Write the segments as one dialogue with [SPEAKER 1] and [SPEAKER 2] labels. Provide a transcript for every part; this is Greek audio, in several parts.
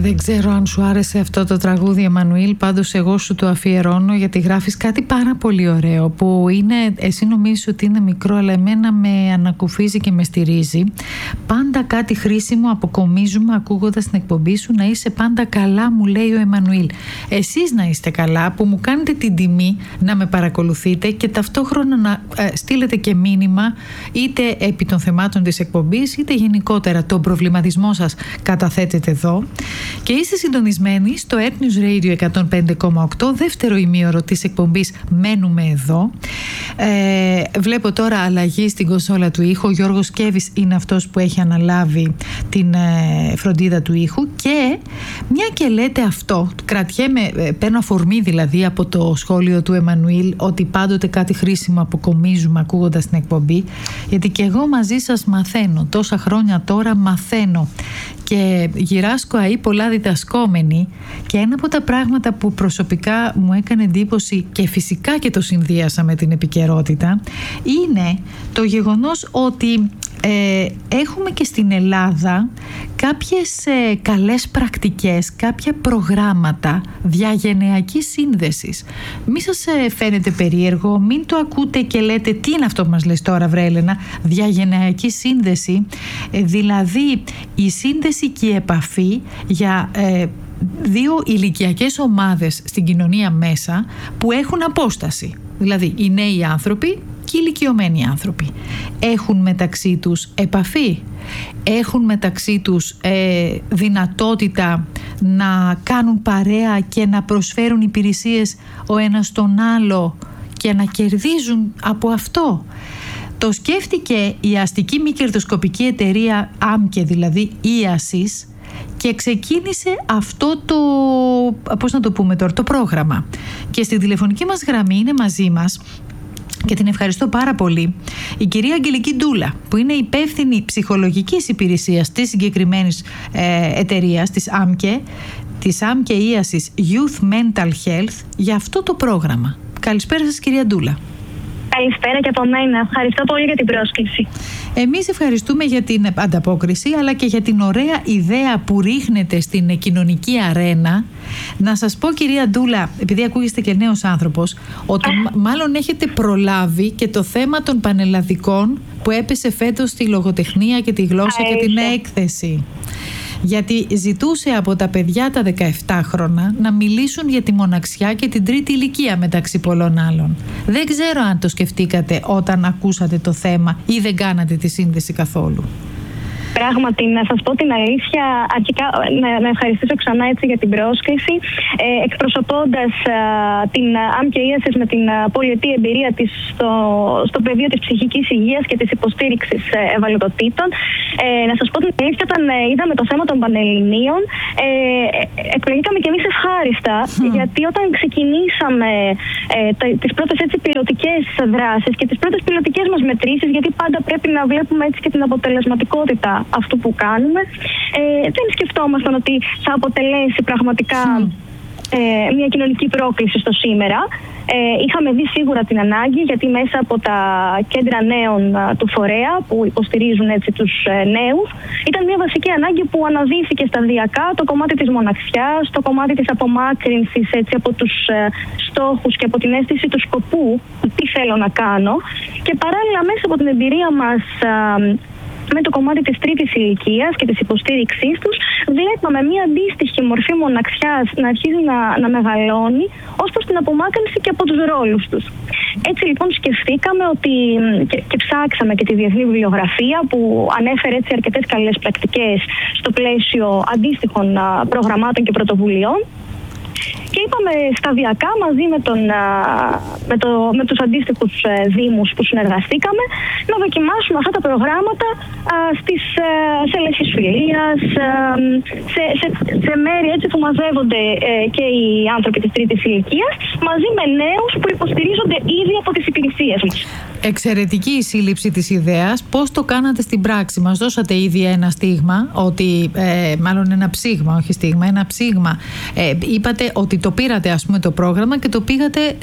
[SPEAKER 1] Δεν ξέρω αν σου άρεσε αυτό το τραγούδι, Εμμανουήλ, πάντως εγώ σου το αφιερώνω γιατί γράφεις κάτι πάρα πολύ ωραίο που είναι, εσύ νομίζεις ότι είναι μικρό αλλά εμένα με ανακουφίζει και με στηρίζει. Πάντα κάτι χρήσιμο αποκομίζουμε ακούγοντας την εκπομπή σου. Να είσαι πάντα καλά, μου λέει ο Εμμανουήλ. Εσείς να είστε καλά που μου κάνετε την τιμή να με παρακολουθείτε και ταυτόχρονα να στείλετε και μήνυμα είτε επί των θεμάτων της εκπομπής είτε γενικότερα τον προβληματισμό σας καταθέτετε εδώ. Και είστε συντονισμένοι στο Earth News Radio 105,8, δεύτερο ημίωρο της εκπομπής Μένουμε Εδώ. Βλέπω τώρα αλλαγή στην κονσόλα του ήχου. Ο Γιώργος Κέβης είναι αυτός που έχει αναλάβει την φροντίδα του ήχου. Και μια και λέτε αυτό, κρατιέμαι, παίρνω αφορμή δηλαδή από το σχόλιο του Εμμανουήλ ότι πάντοτε κάτι χρήσιμο αποκομίζουμε ακούγοντας την εκπομπή, γιατί και εγώ μαζί σας μαθαίνω, τόσα χρόνια τώρα μαθαίνω και γυράσκω αεί πολλά διδασκόμενοι, και ένα από τα πράγματα που προσωπικά μου έκανε εντύπωση και φυσικά και το συνδύασα με την επικαιρότητα είναι το γεγονός ότι έχουμε και στην Ελλάδα κάποιες καλές πρακτικές, κάποια προγράμματα διαγενειακής σύνδεσης. Μη σας φαίνεται περίεργο, μην το ακούτε και λέτε τι είναι αυτό που μας λες τώρα βρε Έλενα, διαγενειακή σύνδεση, δηλαδή η σύνδεση και η επαφή για δύο ηλικιακές ομάδες στην κοινωνία μέσα που έχουν απόσταση. Δηλαδή οι νέοι άνθρωποι και οι ηλικιωμένοι άνθρωποι έχουν μεταξύ τους επαφή, έχουν μεταξύ τους δυνατότητα να κάνουν παρέα και να προσφέρουν υπηρεσίες ο ένας τον άλλο και να κερδίζουν από αυτό. Το σκέφτηκε η αστική μη κερδοσκοπική εταιρεία ΆΜΚΕ, δηλαδή ΙΑΣΙΣ, και ξεκίνησε αυτό το, πώς να το πούμε τώρα, το πρόγραμμα. Και στην τηλεφωνική μας γραμμή είναι μαζί μας, και την ευχαριστώ πάρα πολύ, η κυρία Αγγελική Ντούλα, που είναι υπεύθυνη ψυχολογικής υπηρεσίας της συγκεκριμένης εταιρείας, της ΆΜΚΕ ΙΑΣΙΣ Youth Mental Health, για αυτό το πρόγραμμα. Καλησπέρα σας κυρία Ντούλα.
[SPEAKER 2] Καλησπέρα και από μένα. Ευχαριστώ πολύ για την πρόσκληση.
[SPEAKER 1] Εμείς ευχαριστούμε για την ανταπόκριση, αλλά και για την ωραία ιδέα που ρίχνετε στην κοινωνική αρένα. Να σας πω κυρία Ντούλα, επειδή ακούγεστε και νέος άνθρωπος, ότι μάλλον έχετε προλάβει και το θέμα των πανελλαδικών που έπεσε φέτος στη λογοτεχνία και τη γλώσσα και την έκθεση. Γιατί ζητούσε από τα παιδιά τα 17χρονα να μιλήσουν για τη μοναξιά και την τρίτη ηλικία μεταξύ πολλών άλλων. Δεν ξέρω αν το σκεφτήκατε όταν ακούσατε το θέμα ή δεν κάνατε τη σύνδεση καθόλου.
[SPEAKER 2] Πράγματι, να σας πω την αλήθεια, αρχικά να ευχαριστήσω ξανά έτσι για την πρόσκληση. Εκπροσωπώντας την ΆΜΚΕ ΙΑΣΙΣ με την πολυετή εμπειρία της στο πεδίο της ψυχικής υγείας και της υποστήριξης ευαλωτοτήτων, να σας πω την αλήθεια, όταν είδαμε το θέμα των Πανελληνίων, εκπληγήκαμε κι εμείς ευχάριστα, γιατί όταν ξεκινήσαμε τις πρώτες έτσι πιλωτικές δράσεις και τις πρώτες πιλωτικές μας μετρήσεις, γιατί πάντα πρέπει να βλέπουμε έτσι και την αποτελεσματικότητα αυτού που κάνουμε, δεν σκεφτόμασταν ότι θα αποτελέσει πραγματικά μια κοινωνική πρόκληση στο σήμερα. Είχαμε δει σίγουρα την ανάγκη, γιατί μέσα από τα κέντρα νέων του φορέα που υποστηρίζουν έτσι τους νέους, ήταν μια βασική ανάγκη που αναδύθηκε σταδιακά, το κομμάτι της μοναξιάς, το κομμάτι της απομάκρυνσης έτσι, από τους στόχους και από την αίσθηση του σκοπού, τι θέλω να κάνω, και παράλληλα μέσα από την εμπειρία μας με το κομμάτι της τρίτης ηλικίας και της υποστήριξής τους, βλέπαμε μια αντίστοιχη μορφή μοναξιάς να αρχίζει να μεγαλώνει ως προς την απομάκρυνση και από τους ρόλους τους. Έτσι λοιπόν σκεφτήκαμε ότι, και ψάξαμε και τη διεθνή βιβλιογραφία που ανέφερε έτσι αρκετές καλές πρακτικές στο πλαίσιο αντίστοιχων προγραμμάτων και πρωτοβουλειών. Και είπαμε σταδιακά μαζί με τους αντίστοιχους δήμους που συνεργαστήκαμε να δοκιμάσουμε αυτά τα προγράμματα σε λέσχες φιλίας, σε μέρη έτσι που μαζεύονται και οι άνθρωποι της τρίτης ηλικίας, μαζί με νέους που υποστηρίζονται ήδη από τις υπηρεσίες μας.
[SPEAKER 1] Εξαιρετική η σύλληψη της ιδέας. Πώς το κάνατε στην πράξη? Μας δώσατε ήδη ένα στίγμα, μάλλον ένα ψήγμα, όχι στίγμα, ένα ψήγμα. Είπατε ότι το πήρατε ας πούμε το πρόγραμμα και το πήγατε στα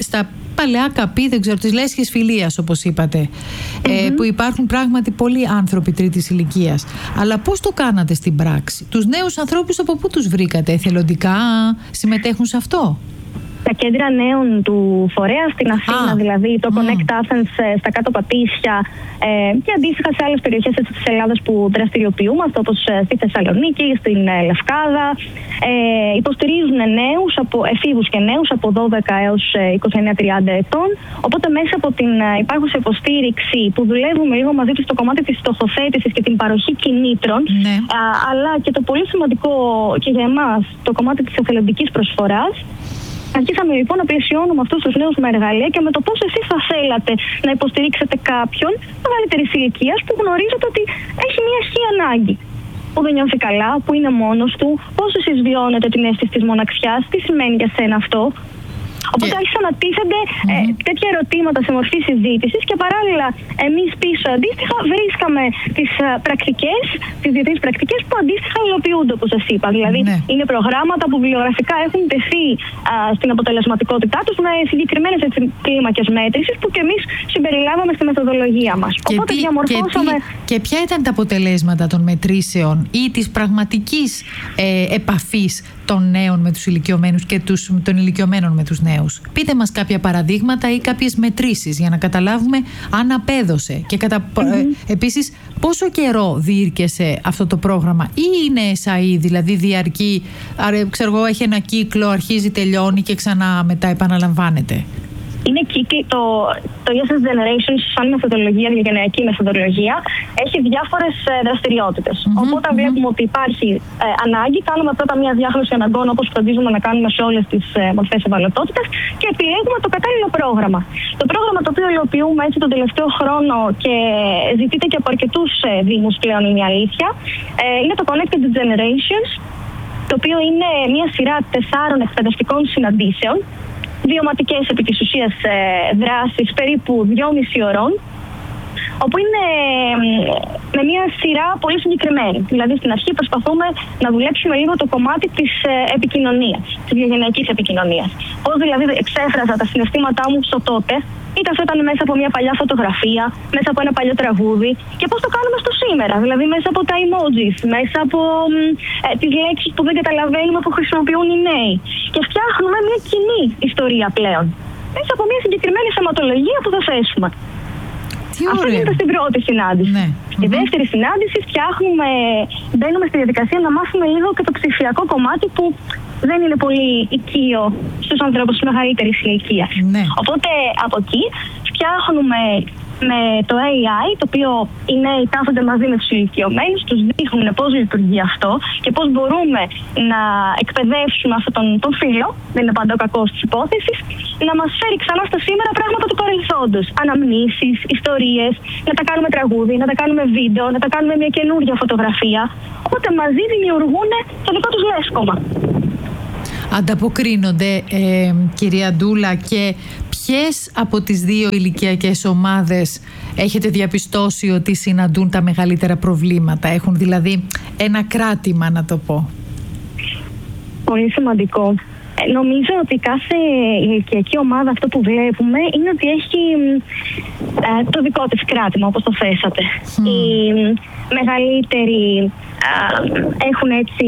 [SPEAKER 1] παλαιά καπή, δεν ξέρω, της λέσχης φιλίας όπως είπατε, που υπάρχουν πράγματι πολλοί άνθρωποι τρίτης ηλικίας. Αλλά πώς το κάνατε στην πράξη? Τους νέους ανθρώπους από πού τους βρήκατε? Εθελοντικά συμμετέχουν σε αυτό?
[SPEAKER 2] Τα κέντρα νέων του φορέα στην Αθήνα, δηλαδή το Connect Athens στα Κάτω Πατήσια και αντίστοιχα σε άλλες περιοχές της Ελλάδας που δραστηριοποιούμαστε, όπως στη Θεσσαλονίκη, στην Λευκάδα, υποστηρίζουν νέους, εφήβους και νέους από 12 έως 29-30 ετών. Οπότε μέσα από την υπάρχουσα υποστήριξη που δουλεύουμε λίγο μαζί τους στο κομμάτι της στοχοθέτησης και την παροχή κινήτρων, αλλά και το πολύ σημαντικό και για εμάς το κομμάτι της εθελοντικής προσφοράς, αρχίσαμε λοιπόν να πλαισιώνουμε αυτούς τους νέους με εργαλεία και με το πώς εσείς θα θέλατε να υποστηρίξετε κάποιον μεγαλύτερης ηλικίας που γνωρίζετε ότι έχει μια ισχύη ανάγκη, που δεν νιώθει καλά, που είναι μόνος του, πώς εσείς βιώνετε την αίσθηση της μοναξιάς, τι σημαίνει για σένα αυτό. Οπότε άρχισαν να τίθενται τέτοια ερωτήματα σε μορφή συζήτησης και παράλληλα εμείς πίσω αντίστοιχα βρίσκαμε τις πρακτικές, τις διεθνείς πρακτικές που αντίστοιχα υλοποιούνται, όπως σας είπα. Δηλαδή είναι προγράμματα που βιβλιογραφικά έχουν τεθεί στην αποτελεσματικότητά τους με συγκεκριμένες κλίμακες μέτρησης που και εμείς συμπεριλάβαμε στη μεθοδολογία μας. Οπότε διαμορφώσαμε.
[SPEAKER 1] Και ποια ήταν τα αποτελέσματα των μετρήσεων ή της πραγματικής επαφής των νέων με τους ηλικιωμένους και των ηλικιωμένων με τους νέους? Πείτε μας κάποια παραδείγματα ή κάποιες μετρήσεις για να καταλάβουμε αν απέδωσε. Και επίσης, πόσο καιρό διήρκεσε αυτό το πρόγραμμα, ή είναι SAE, δηλαδή διαρκεί, ξέρω εγώ, έχει ένα κύκλο, αρχίζει, τελειώνει και ξανά μετά επαναλαμβάνεται?
[SPEAKER 2] Είναι το ESS Generation σαν μεθοδολογία, διαγενειακή μεθοδολογία, έχει διάφορες δραστηριότητες. Οπότε βλέπουμε ότι υπάρχει ανάγκη, κάνουμε πρώτα μια διάγνωση αναγκών όπως φροντίζουμε να κάνουμε σε όλες τις μορφές ευαλωτότητας και επιλέγουμε το κατάλληλο πρόγραμμα. Το πρόγραμμα το οποίο υλοποιούμε έτσι τον τελευταίο χρόνο και ζητείται και από αρκετούς δήμους πλέον, είναι η αλήθεια, είναι το Connected Generations, το οποίο είναι μια σειρά 4 εκπαιδευτικών συναντήσεων, βιωματικές επί της ουσίας δράσεις περίπου 2,5 ωρών, όπου είναι με μια σειρά πολύ συγκεκριμένη. Δηλαδή στην αρχή προσπαθούμε να δουλέψουμε λίγο το κομμάτι της επικοινωνίας, της διαγενειακής επικοινωνίας. Πώς δηλαδή εξέφραζα τα συναισθήματά μου στο τότε, είτε αυτό ήταν μέσα από μια παλιά φωτογραφία, μέσα από ένα παλιό τραγούδι, και πώς το κάνουμε στο σήμερα. Δηλαδή μέσα από τα emojis, μέσα από τις λέξεις που δεν καταλαβαίνουμε που χρησιμοποιούν οι νέοι. Και φτιάχνουμε μια κοινή ιστορία πλέον. Μέσα από μια συγκεκριμένη θεματολογία που θα θέσουμε. Αυτό γίνεται στην πρώτη συνάντηση. Στη δεύτερη συνάντηση μπαίνουμε στη διαδικασία να μάθουμε λίγο και το ψηφιακό κομμάτι που δεν είναι πολύ οικείο στους ανθρώπους της μεγαλύτερης ηλικίας. Οπότε από εκεί φτιάχνουμε με το AI, το οποίο οι νέοι κάθονται μαζί με τους ηλικιωμένους, τους δείχνουν πώς λειτουργεί αυτό και πώς μπορούμε να εκπαιδεύσουμε αυτόν τον φύλλο, δεν είναι πάντα ο κακός της υπόθεσης, να μας φέρει ξανά στα σήμερα πράγματα του παρελθόντος. Αναμνήσεις, ιστορίες, να τα κάνουμε τραγούδι, να τα κάνουμε βίντεο, να τα κάνουμε μια καινούργια φωτογραφία. Οπότε μαζί δημιουργούν το δικό τους λέσκομα.
[SPEAKER 1] Ανταποκρίνονται, κυρία Ντούλα, και ποιες από τις δύο ηλικιακές ομάδες έχετε διαπιστώσει ότι συναντούν τα μεγαλύτερα προβλήματα? Έχουν δηλαδή ένα κράτημα, να το πω.
[SPEAKER 2] Πολύ σημαντικό. Νομίζω ότι κάθε ηλικιακή ομάδα, αυτό που βλέπουμε είναι ότι έχει το δικό της κράτημα, όπως το θέσατε. Οι μεγαλύτεροι έχουν έτσι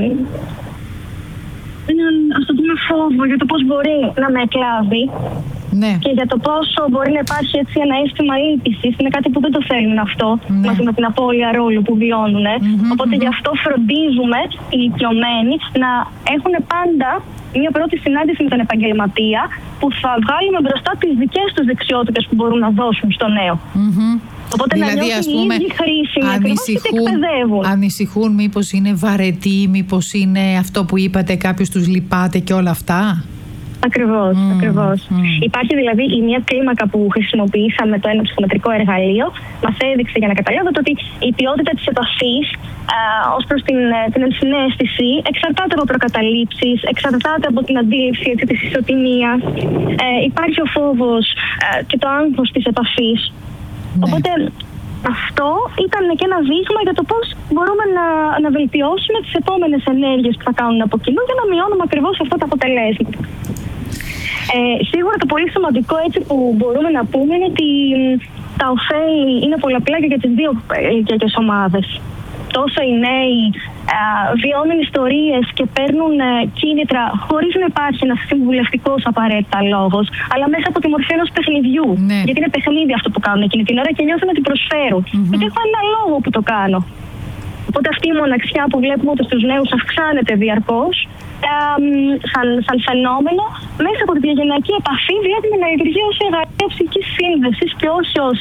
[SPEAKER 2] ας το πούμε φόβο για το πώς μπορεί να με εκλάβει και για το πόσο μπορεί να υπάρχει έτσι ένα αίσθημα ήλπισης. Είναι κάτι που δεν το θέλουν αυτό, μαζί με την απώλεια ρόλου που βιώνουν. Οπότε γι' αυτό φροντίζουμε οι ηλικιωμένοι να έχουν πάντα μια πρώτη συνάντηση με τον επαγγελματία που θα βγάλουμε μπροστά τις δικές τους δεξιότητες που μπορούν να δώσουν στο νέο. Οπότε δηλαδή, ας πούμε,
[SPEAKER 1] ανησυχούν μήπως είναι βαρετή, μήπως είναι αυτό που είπατε, κάποιος τους λυπάται και όλα αυτά?
[SPEAKER 2] Ακριβώς. Υπάρχει δηλαδή η μια κλίμακα που χρησιμοποιήσαμε, το ένα ψυχομετρικό εργαλείο, μας έδειξε για να καταλάβετε ότι η ποιότητα της επαφής ως προς την ενσυναίσθηση εξαρτάται από προκαταλήψεις, εξαρτάται από την αντίληψη της ισοτιμίας. Υπάρχει ο φόβος και το άγχος της επαφής. Οπότε αυτό ήταν και ένα δείγμα για το πώς μπορούμε να βελτιώσουμε τις επόμενες ενέργειες που θα κάνουν από κοινού για να μειώνουμε ακριβώς αυτά τα αποτελέσματα. Σίγουρα το πολύ σημαντικό έτσι που μπορούμε να πούμε είναι ότι τα ωφέλη είναι πολλαπλά και για τις δύο ηλικιακές ομάδες. Τόσο οι νέοι βιώνουν ιστορίες και παίρνουν κίνητρα χωρίς να υπάρχει ένας συμβουλευτικός απαραίτητα λόγος, αλλά μέσα από τη μορφή ενός παιχνιδιού. Ναι. Γιατί είναι παιχνίδι αυτό που κάνουν εκείνη την ώρα και νιώθουν ότι προσφέρουν. Γιατί έχω ένα λόγο που το κάνω. Οπότε αυτή η μοναξιά που βλέπουμε ότι στους νέους αυξάνεται διαρκώς σαν φαινόμενο, μέσα από τη διαγενειακή επαφή βλέπουμε να λειτουργεί ως εργαλείο ψυχικής σύνδεσης και όχι ως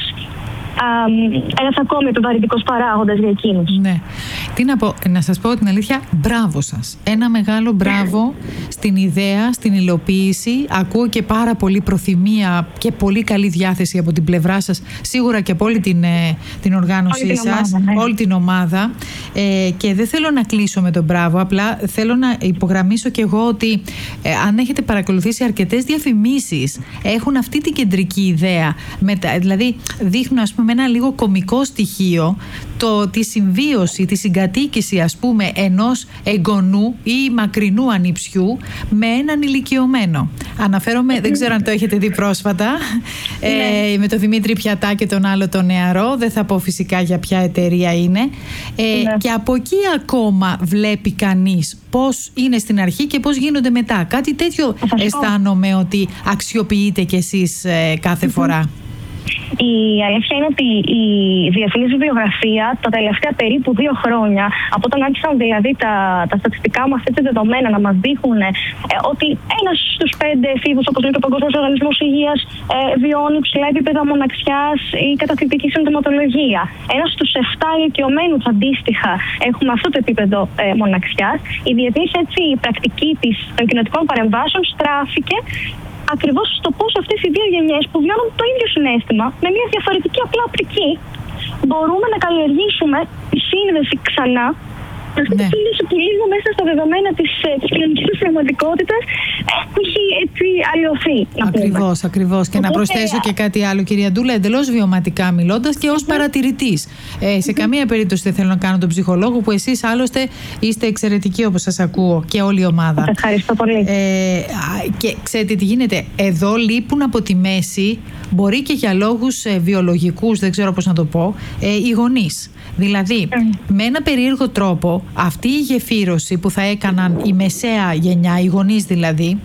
[SPEAKER 2] ένας ακόμη επιβαρυντικός παράγοντας για εκείνους.
[SPEAKER 1] Ναι. Τι να πω, να σας πω την αλήθεια, μπράβο σας. Ένα μεγάλο μπράβο στην ιδέα, στην υλοποίηση. Ακούω και πάρα πολύ προθυμία και πολύ καλή διάθεση από την πλευρά σας, σίγουρα και από όλη την οργάνωσή σας, όλη την ομάδα. Και δεν θέλω να κλείσω με τον μπράβο, απλά θέλω να υπογραμμίσω κι εγώ ότι αν έχετε παρακολουθήσει αρκετές διαφημίσεις, έχουν αυτή την κεντρική ιδέα. Δηλαδή δείχνουν, ας πούμε, με ένα λίγο κωμικό στοιχείο τη συμβίωση, τη συγκατοίκηση, ας πούμε, ενός εγγονού ή μακρινού ανιψιού με έναν ηλικιωμένο. Αναφέρομαι, δεν ξέρω αν το έχετε δει πρόσφατα, με τον Δημήτρη Πιατά και τον άλλο τον νεαρό, δεν θα πω φυσικά για ποια εταιρεία είναι. Και από εκεί ακόμα βλέπει κανείς πώς είναι στην αρχή και πώς γίνονται μετά. Κάτι τέτοιο αισθάνομαι ότι αξιοποιείτε κι εσείς κάθε φορά.
[SPEAKER 2] Η αλήθεια είναι ότι η διεθνής βιβλιογραφία τα τελευταία περίπου 2 χρόνια, από όταν άρχισαν δηλαδή τα στατιστικά μας έτσι δεδομένα να μας δείχνουν ότι ένας στους 5 εφήβους, όπως λέει και ο Παγκόσμιος Οργανισμός Υγείας, βιώνει ψηλά επίπεδα μοναξιάς ή καταθλιπτική συνδυματολογία. Ένας στους 7 ηλικιωμένους αντίστοιχα έχουμε αυτό το επίπεδο μοναξιάς. Η διεθνής πρακτική των κοινοτικών παρεμβάσεων στράφηκε ακριβώς στο πώς αυτές οι δύο γενιές που βιώνουν το ίδιο συναίσθημα με μια διαφορετική απλά οπτική μπορούμε να καλλιεργήσουμε τη σύνδεση ξανά. Αυτή τη σύνδεση που λίγο μέσα στα δεδομένα της κοινωνικής πραγματικότητας έχει έτσι αλλοιωθεί.
[SPEAKER 1] Ακριβώς. Και να προσθέσω και κάτι άλλο, κυρία Ντούλα, εντελώς βιωματικά μιλώντας και ως παρατηρητής. Σε καμία περίπτωση δεν θέλω να κάνω τον ψυχολόγο, που εσείς άλλωστε είστε εξαιρετικοί όπως σας ακούω και όλη η ομάδα.
[SPEAKER 2] Ευχαριστώ πολύ.
[SPEAKER 1] Και ξέρετε τι γίνεται, εδώ λείπουν από τη μέση, μπορεί και για λόγους βιολογικούς, δεν ξέρω πώς να το πω, οι γονείς. Δηλαδή, με ένα περίεργο τρόπο, αυτή η γεφύρωση που θα έκαναν η μεσαία γενιά, οι γονείς δηλαδή,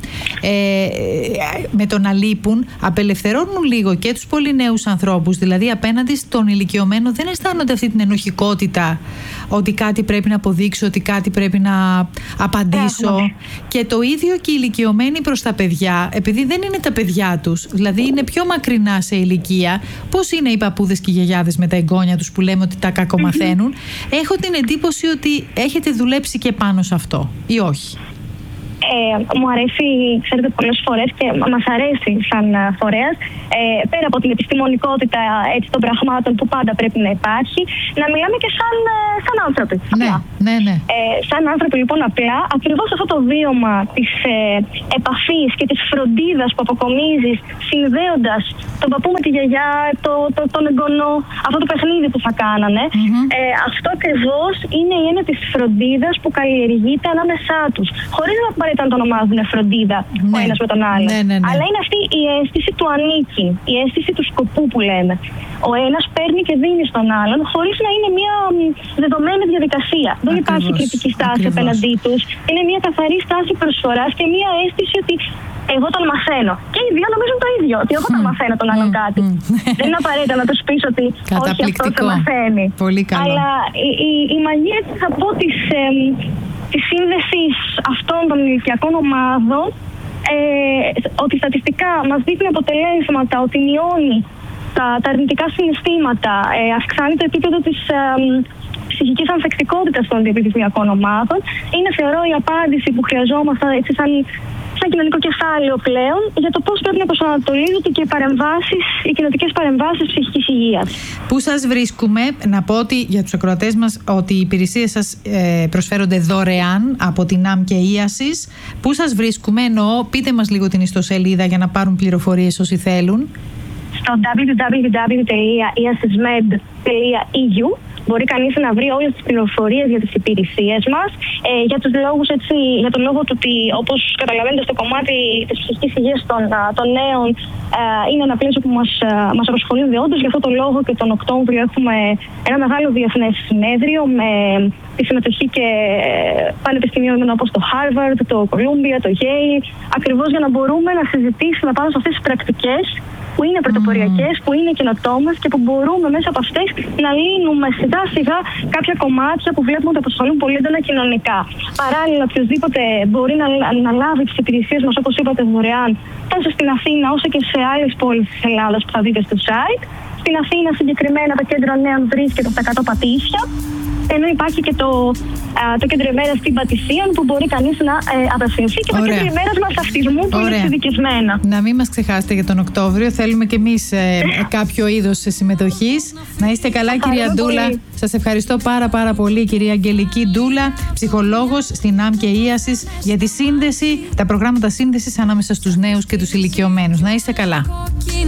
[SPEAKER 1] με το να λείπουν, απελευθερώνουν λίγο και τους πολύ νέους ανθρώπους. Δηλαδή, απέναντι στον ηλικιωμένο δεν αισθάνονται αυτή την ενοχικότητα ότι κάτι πρέπει να αποδείξω, ότι κάτι πρέπει να απαντήσω. Και το ίδιο και οι ηλικιωμένοι προς τα παιδιά, επειδή δεν είναι τα παιδιά τους, δηλαδή είναι πιο μακρινά σε ηλικία. Πώς είναι οι παππούδες και οι γιαγιάδες με τα εγγόνια τους που λέμε ότι τα κακομαθαίνουν. Έχω την εντύπωση ότι έχετε δουλέψει και πάνω σε αυτό, ή όχι?
[SPEAKER 2] Μου αρέσει, ξέρετε, πολλές φορές και μας αρέσει σαν φορέας, πέρα από την επιστημονικότητα των πραγμάτων που πάντα πρέπει να υπάρχει, να μιλάμε και σαν άνθρωποι.
[SPEAKER 1] Ναι.
[SPEAKER 2] Σαν άνθρωποι λοιπόν απλά, ακριβώς αυτό το βίωμα της επαφής και της φροντίδας που αποκομίζεις συνδέοντας τον παππού με τη γιαγιά, τον εγγονό, αυτό το παιχνίδι που θα κάνανε, αυτό ακριβώς είναι η έννοια της φροντίδας που καλλιεργείται ανάμεσά τους. Χωρίς να απαραίτητα να το ονομάζουν φροντίδα ο ένας με τον άλλο. Αλλά είναι αυτή η αίσθηση του ανήκει, η αίσθηση του σκοπού που λέμε. Ο ένας παίρνει και δίνει στον άλλον χωρίς να είναι μια δεδομένη διαδικασία. Δεν υπάρχει κριτική στάση απέναντί τους. Είναι μια καθαρή στάση προσφοράς και μια αίσθηση ότι εγώ τον μαθαίνω. Και οι δύο νομίζουν το ίδιο, ότι εγώ τον μαθαίνω τον άλλον κάτι. Δεν είναι απαραίτητα να τους πεις ότι όχι, αυτός το μαθαίνει.
[SPEAKER 1] Πολύ καλό.
[SPEAKER 2] Αλλά η μαγεία, θα πω, της σύνδεσης αυτών των ηλικιακών ομάδων, ότι στατιστικά μας δείχνει αποτελέσματα, ότι μειώνει τα αρνητικά συναισθήματα, αυξάνει το επίπεδο της ψυχικής ανθεκτικότητας των διεπιθυμιακών ομάδων, είναι, θεωρώ, η απάντηση που χρειαζόμαστε έτσι σαν κοινωνικό κεφάλαιο πλέον για το πώς πρέπει να προσανατολίζονται και οι κοινοτικές παρεμβάσεις ψυχικής υγείας.
[SPEAKER 1] Πού σας βρίσκουμε? Να πω ότι για τους ακροατές μας ότι οι υπηρεσίες σας προσφέρονται δωρεάν από την ΑΜ και ίασης. Πού σας βρίσκουμε? Εννοώ, πείτε μας λίγο την ιστοσελίδα για να πάρουν πληροφορίες όσοι θέλουν.
[SPEAKER 2] Στο www.iasismed.eu μπορεί κανείς να βρει όλες τις πληροφορίες για τις υπηρεσίες μας. Για τους λόγους, έτσι, για τον λόγο του ότι, όπως καταλαβαίνετε, στο κομμάτι της ψυχικής υγείας των νέων είναι ένα πλαίσιο που μας απασχολεί δεόντως. Γι' αυτό το λόγο και τον Οκτώβριο έχουμε ένα μεγάλο διεθνές συνέδριο με τη συμμετοχή και πανεπιστημίων όπως το Harvard, το Columbia, το Yale, ακριβώς για να μπορούμε να συζητήσουμε πάνω σε αυτές τις πρακτικές που είναι πρωτοποριακές, που είναι καινοτόμες και που μπορούμε μέσα από αυτές να λύνουμε σιγά σιγά κάποια κομμάτια που βλέπουμε ότι απασχολούν πολύ έντονα κοινωνικά. Παράλληλα, οποιοδήποτε μπορεί να λάβει τις υπηρεσίες μας, όπως είπατε, δωρεάν, τόσο στην Αθήνα όσο και σε άλλες πόλεις της Ελλάδας που θα δείτε στο site. Στην Αθήνα συγκεκριμένα το κέντρο νέων βρίσκεται στα 100 Πατήσια, ενώ υπάρχει και το κέντρο ημέρας στην Πατησίων που μπορεί κανείς να απευθυνθεί και το κέντρο ημέρας μας αυτισμού που είναι εξειδικευμένα.
[SPEAKER 1] Να μην μας ξεχάσετε για τον Οκτώβριο, θέλουμε και εμείς κάποιο είδος συμμετοχής. Να είστε καλά, κυρία Ντούλα. Σας ευχαριστώ πάρα πολύ, κυρία Αγγελική Ντούλα, ψυχολόγος στην ΑΜ και ίασης, για τη σύνδεση, τα προγράμματα σύνδεσης ανάμεσα στους νέους και τους ηλικιωμένους. Να είστε καλά.